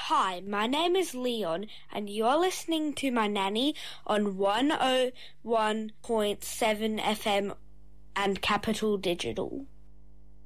Hi, my name is Leon, and you're listening to my nanny on 101.7 FM and Capital Digital.